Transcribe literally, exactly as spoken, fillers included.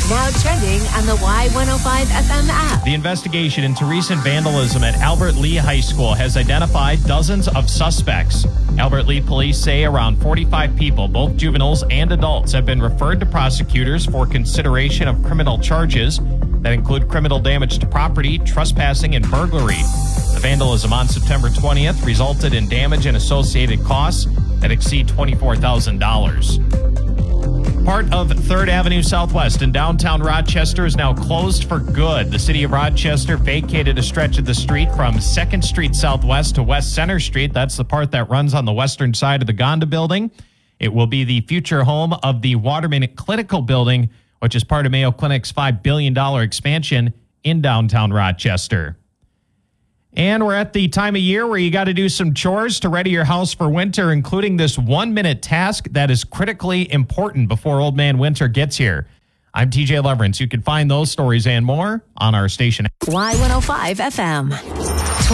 Now trending on the Y one oh five F M app. The investigation into recent vandalism at Albert Lea High School has identified dozens of suspects. Albert Lea police say around forty-five people, both juveniles and adults, have been referred to prosecutors for consideration of criminal charges that include criminal damage to property, trespassing, and burglary. The vandalism on September twentieth resulted in damage and associated costs that exceed twenty-four thousand dollars. Part of third Avenue Southwest in downtown Rochester is now closed for good. The city of Rochester vacated a stretch of the street from second Street Southwest to West Center Street. That's the part that runs on the western side of the Gonda building. It will be the future home of the Waterman Clinical building, which is part of Mayo Clinic's five billion dollars expansion in downtown Rochester. And we're at the time of year where you got to do some chores to ready your house for winter, including this one-minute task that is critically important before Old Man Winter gets here. I'm T J Leverance. You can find those stories and more on our station. Y one oh five F M.